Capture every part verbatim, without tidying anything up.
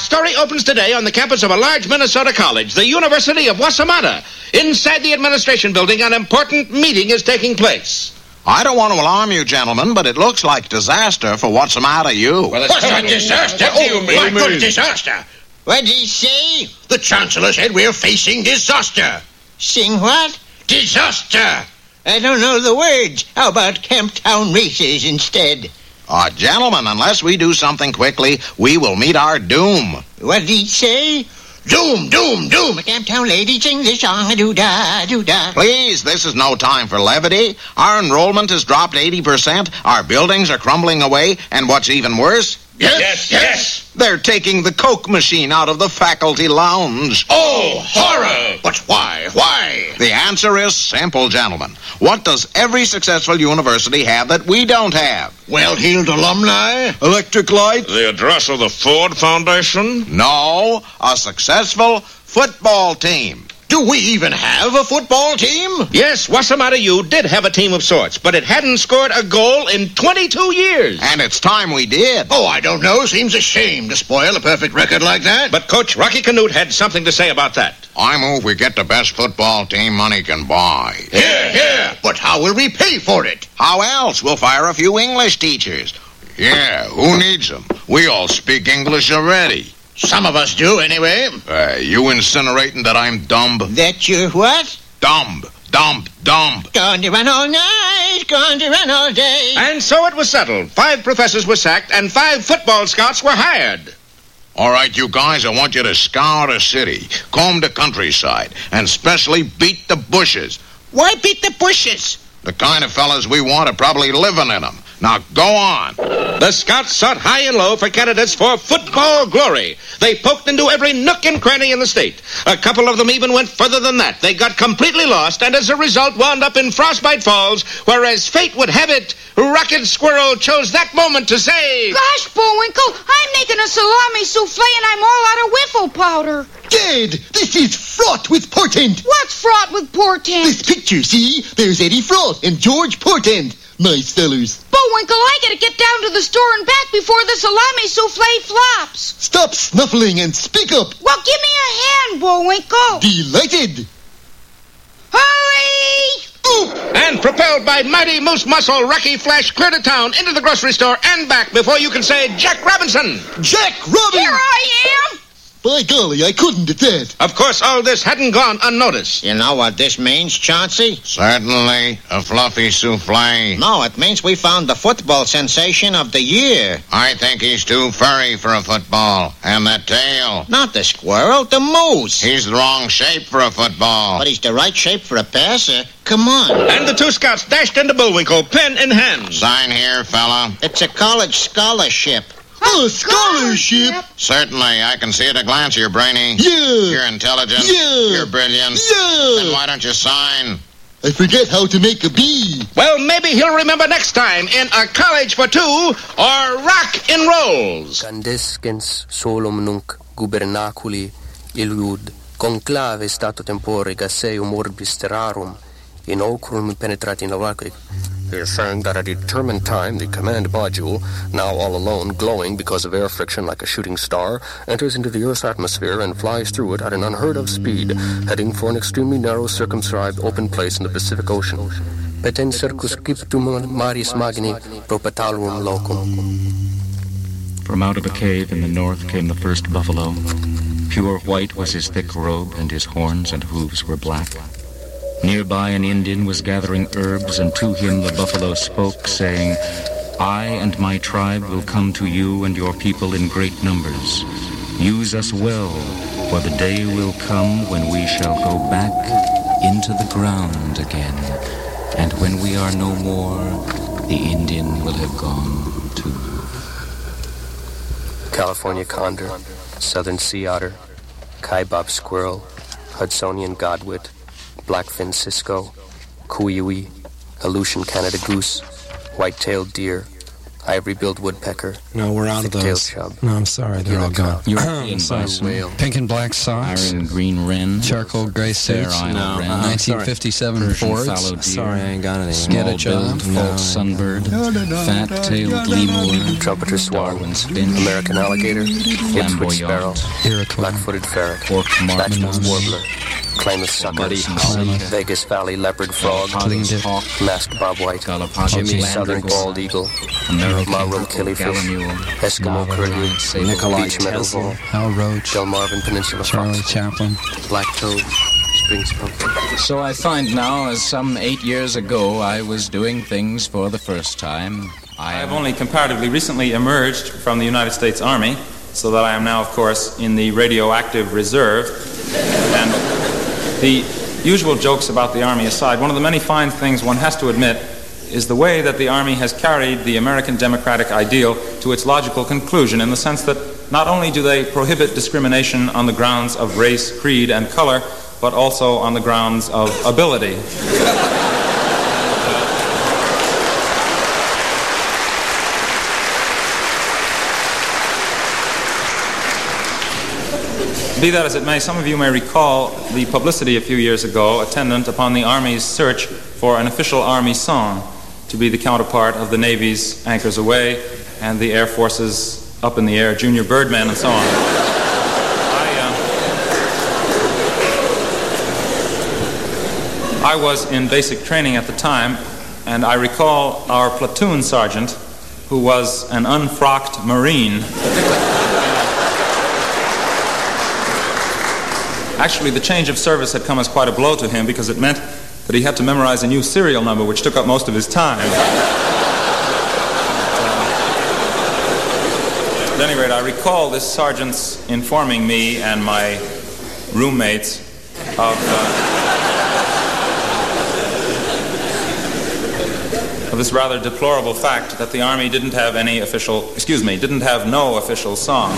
story opens today on the campus of a large Minnesota college, the University of Wasamatta. Inside the administration building, an important meeting is taking place. I don't want to alarm you, gentlemen, but it looks like disaster for Wasamatta U. Well, What's a disaster? What do you mean? What good disaster? What did he say? The Chancellor said we're facing disaster. Sing what? Disaster. I don't know the words. How about Camptown races instead? Uh, gentlemen, unless we do something quickly, we will meet our doom. What did he say? Doom, doom, doom. The Camptown lady sings a song, a-doo-dah, doo-dah. Please, this is no time for levity. Our enrollment has dropped eighty percent, our buildings are crumbling away, and what's even worse... Yes, yes, yes. They're taking the Coke machine out of the faculty lounge. Oh, horror! But why? Why? The answer is simple, gentlemen. What does every successful university have that we don't have? Well-heeled alumni? Electric light? The address of the Ford Foundation? No, a successful football team. Do we even have a football team? Yes, Wasamatta U did have a team of sorts, but it hadn't scored a goal in twenty-two years. And it's time we did. Oh, I don't know. Seems a shame to spoil a perfect record like that. But Coach Rocky Canute had something to say about that. I move we get the best football team money can buy. Here, here. But how will we pay for it? How else? We'll fire a few English teachers. Yeah, who needs them? We all speak English already. Some of us do, anyway. Uh, you incinerating that I'm dumb? That you're what? Dumb, dumb, dumb. Gone to run all night, gone to run all day. And so it was settled. Five professors were sacked, and five football scouts were hired. All right, you guys, I want you to scour the city, comb the countryside, and especially beat the bushes. Why beat the bushes? The kind of fellas we want are probably living in them. Now, go on. The scouts sought high and low for candidates for football glory. They poked into every nook and cranny in the state. A couple of them even went further than that. They got completely lost and as a result wound up in Frostbite Falls, where as fate would have it, Rocket Squirrel chose that moment to say... Gosh, Bullwinkle, I'm making a salami souffle and I'm all out of wiffle powder. Dad, this is fraught with portent. What's fraught with portent? This picture, see? There's Eddie Fraught and George Portent. Nice fellers. Bullwinkle, I gotta get down to the store and back before the salami souffle flops. Stop snuffling and speak up. Well, give me a hand, Bullwinkle. Delighted. Hurry! Oop! And propelled by mighty moose muscle, Rocky flashed clear to town, into the grocery store, and back before you can say Jack Robinson. Jack Robin! Here I am! By golly, I couldn't at that. Of course, all this hadn't gone unnoticed. You know what this means, Chauncey? Certainly, a fluffy souffle. No, it means we found the football sensation of the year. I think he's too furry for a football. And that tail. Not the squirrel, the moose. He's the wrong shape for a football. But he's the right shape for a passer. Come on. And the two scouts dashed into Bullwinkle, pen in hand. Sign here, fella. It's a college scholarship. A scholarship? Certainly, I can see at a glance you're brainy. Yeah. You're intelligent. Yeah. You're brilliant. Yeah. Then why don't you sign? I forget how to make a bee. Well, maybe he'll remember next time in A College for Two or Rock and Rolls. Candescens solum nunc gubernaculi illud conclave stato tempore gaseum orbis terrarum in ocrum penetrati novaque. He is saying that at a determined time, the command module, now all alone, glowing because of air friction like a shooting star, enters into the Earth's atmosphere and flies through it at an unheard-of speed, heading for an extremely narrow, circumscribed, open place in the Pacific Ocean. Petent circumscriptum maris magni propetaluum locum. From out of a cave in the north came the first buffalo. Pure white was his thick robe, and his horns and hooves were black. Nearby an Indian was gathering herbs, and to him the buffalo spoke, saying, I and my tribe will come to you and your people in great numbers. Use us well, for the day will come when we shall go back into the ground again. And when we are no more, the Indian will have gone too. California condor, southern sea otter, kaibab squirrel, Hudsonian godwit, blackfin cisco, kuiui, Aleutian Canada goose, white-tailed deer, ivory-billed woodpecker. No, we're out of those. Chub. No, I'm sorry, they're all gone. European bison, whale. Pink and black socks. iron green wren, Charcoal gray suits. Fair Isle No, wren, uh, nineteen fifty-seven Persian Fords. fallow deer, Sorry, I ain't got anything. small Sketchum. billed No, false sunbird, fat-tailed lemur, Trumpeter swan, Darwin's finch, American alligator, Ipswich sparrow, flamboyant, Iroquois. black-footed ferret, forked Batchman's martin, warbler, Klamath sucker, Klamath, Vegas Valley leopard frog, Galapagos hawk, masked bobwhite, Galapagos Jimmy land southern eagle, bald eagle, American Marrow killifish, gallinule, Eskimo curlew, Nikolai beach meadow Tesla. hawk, Hal Roach. Delmarvin Peninsula Charlie fox, Chaplin. black toad, spring skunk. So I find now, as some eight years ago I was doing things for the first time, I I have only comparatively recently emerged from the United States Army, so that I am now, of course, in the radioactive reserve. And the usual jokes about the Army aside, one of the many fine things one has to admit is the way that the Army has carried the American democratic ideal to its logical conclusion, in the sense that not only do they prohibit discrimination on the grounds of race, creed, and color, but also on the grounds of ability. Be that as it may, some of you may recall the publicity a few years ago attendant upon the Army's search for an official Army song to be the counterpart of the Navy's Anchors Aweigh and the Air Force's Up in the Air, Junior Birdman, and so on. I, uh, I was in basic training at the time, and I recall our platoon sergeant, who was an unfrocked Marine. Actually, the change of service had come as quite a blow to him, because it meant that he had to memorize a new serial number, which took up most of his time. uh, at any rate, I recall this sergeant's informing me and my roommates of, uh, of this rather deplorable fact that the Army didn't have any official, excuse me, didn't have no official song.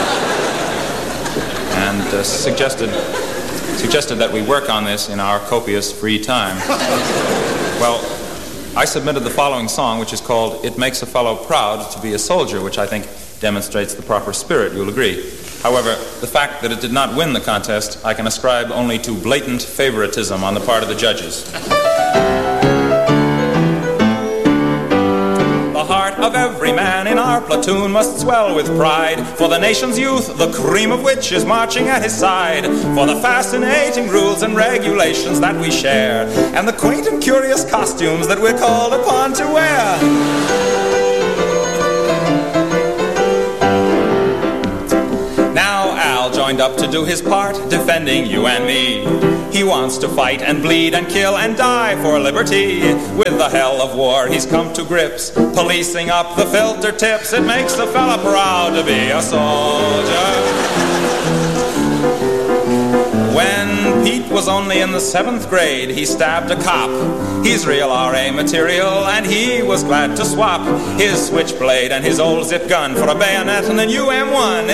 And uh, suggested suggested that we work on this in our copious free time. Well, I submitted the following song, which is called "It Makes a Fellow Proud to Be a Soldier," which I think demonstrates the proper spirit, you'll agree. However, the fact that it did not win the contest, I can ascribe only to blatant favoritism on the part of the judges. The heart of every man in our platoon must swell with pride for the nation's youth, the cream of which is marching at his side, for the fascinating rules and regulations that we share, and the quaint and curious costumes that we're called upon to wear. Now Al joined up to do his part, defending you and me. He wants to fight and bleed and kill and die for liberty. With the hell of war he's come to grips, policing up the filter tips. It makes a fella proud to be a soldier. When Pete was only in the seventh grade, he stabbed a cop. He's real R A material, and he was glad to swap his switchblade and his old zip gun for a bayonet and a new M one.